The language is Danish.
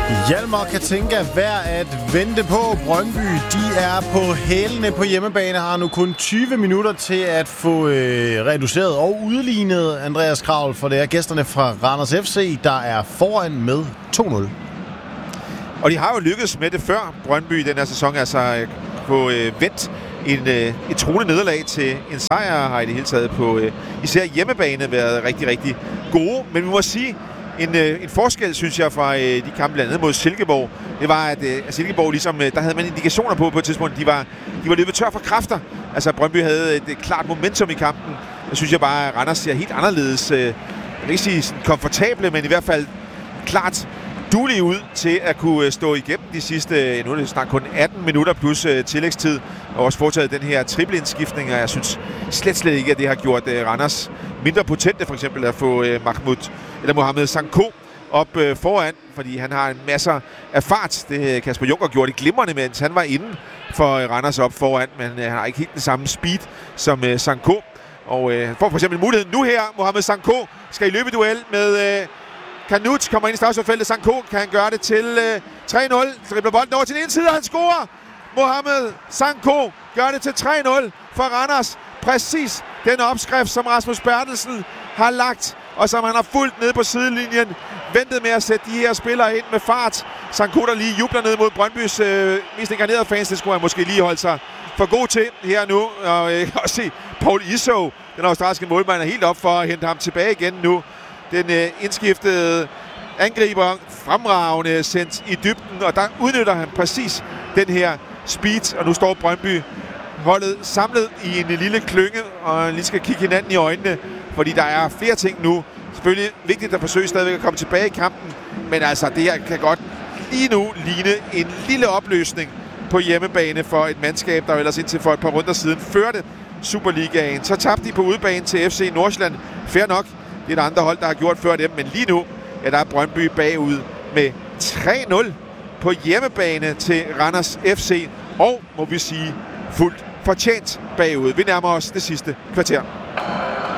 Hjalmar Katinka værd at vente på. Brøndby, de er på hælene på hjemmebane, har nu kun 20 minutter til at få reduceret og udlignet Andreas Kraul, for det er gæsterne fra Randers FC, der er foran med 2-0. Og de har jo lykkedes med det før, Brøndby, den her sæson, altså på vendt et truende nederlag til en sejr, har i det hele taget på især hjemmebane været rigtig, rigtig gode. Men vi må sige, en forskel, synes jeg, fra de kampe blandt andet mod Silkeborg, det var, at Silkeborg ligesom, der havde man indikationer på et tidspunkt, de var løbet tør for kræfter. Altså Brøndby havde et klart momentum i kampen. Jeg synes bare, at Randers ser helt anderledes, jeg vil ikke sige sådan komfortable, men i hvert fald klart duelige ud til at kunne stå igennem de sidste, nu er det snart kun 18 minutter plus tillægstid, og også foretaget den her triple-indskiftning, og jeg synes slet ikke, at det har gjort Randers mindre potente, for eksempel at få Mohamed Sanko op foran, fordi han har en masse af fart. Det Kasper Junker gjorde det glimrende, mens han var inde for Randers op foran, men han har ikke helt den samme speed som Sanko. Og han får for eksempel muligheden nu her. Mohamed Sanko skal i løbeduel med Kanut, kommer ind i straffesparksfeltet. Sanko kan han gøre det til 3-0. Dribler bolden over til den ene side, og han scorer! Mohamed Sanko gør det til 3-0 for Randers. Præcis den opskrift, som Rasmus Bertelsen har lagt, og som han har fulgt ned på sidelinjen. Ventet med at sætte de her spillere ind med fart. Sanko, der lige jubler ned mod Brøndbys mest inkarnerede fans, det skulle han måske lige holde sig for god til her nu. Og også se Paul Iso, den australske målmand, er helt op for at hente ham tilbage igen nu. Den indskiftede angriber, fremragende, sendt i dybden, og der udnytter han præcis den her speed, og nu står Brøndby holdet samlet i en lille klynge, og lige skal kigge hinanden i øjnene, fordi der er flere ting nu. Selvfølgelig vigtigt at forsøge stadigvæk at komme tilbage i kampen, men altså det her kan godt lige nu ligne en lille opløsning på hjemmebane for et mandskab, der ellers indtil for et par runder siden førte Superligaen. Så tabte de på udebane til FC Nordsjælland. Fair nok. Det er der andre hold, der har gjort før dem, men lige nu der er Brøndby bagud med 3-0 på hjemmebane til Randers FC, og må vi sige fuldt fortjent bagud. Vi nærmer os det sidste kvarter.